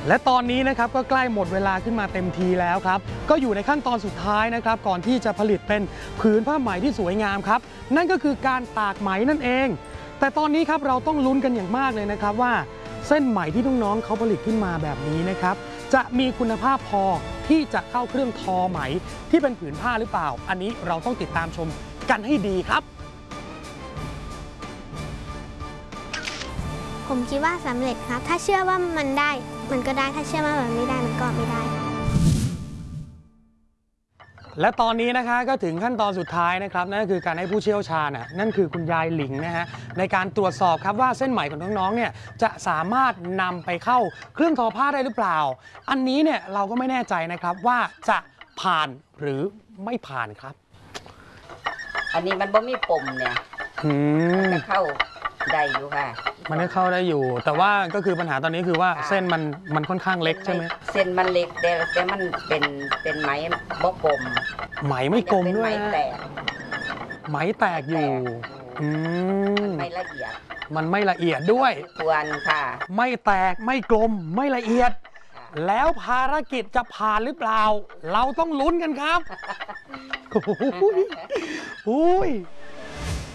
และตอนนี้นะครับก็ใกล้หมดเวลาขึ้นมาเต็มทีแล้วครับก็อยู่ในขั้นตอนสุดท้ายนะครับก่อนที่จะผลิตเป็นผืนผ้าไหมที่สวยงามครับนั่นก็คือการตากไหมนั่นเองแต่ตอนนี้ครับเราต้องลุ้นกันอย่างมากเลยนะครับว่าเส้นไหมที่น้องๆเขาผลิตขึ้นมาแบบนี้นะครับจะมีคุณภาพพอที่จะเข้าเครื่องทอไหมที่เป็นผืนผ้าหรือเปล่าอันนี้เราต้องติดตามชมกันให้ดีครับผมคิดว่าสำเร็จครับถ้าเชื่อว่ามันได้มันก็ได้ถ้าเชื่อว่ามันไม่ได้มันก็ไม่ได้และตอนนี้นะคะก็ถึงขั้นตอนสุดท้ายนะครับนั่นก็คือการให้ผู้เชี่ยวชาญนั่นคือคุณยายหลิงนะฮะในการตรวจสอบครับว่าเส้นไหมของน้องๆเนี่ยจะสามารถนำไปเข้าเครื่องทอผ้าได้หรือเปล่าอันนี้เนี่ยเราก็ไม่แน่ใจนะครับว่าจะผ่านหรือไม่ผ่านครับอันนี้มันบ่มีปมเนี่ยจะเข้าได้อยู่ค่ะมันก็เข้าได้อยู่แต่ว่าก็คือปัญหาตอนนี้คือว่าเส้นมันค่อนข้างเล็กใช่ไหมเส้นมันเล็กแต่มันเป็นไหมบ่กลมไหมไม่กลมด้วยไหมแตกอยู่ไม่ละเอียดมันไม่ละเอียดด้วยควรค่ะไม่แตกไม่กลมไม่ละเอียดแล้วภารกิจจะผ่านหรือเปล่าเราต้องลุ้นกันครับโอ้ย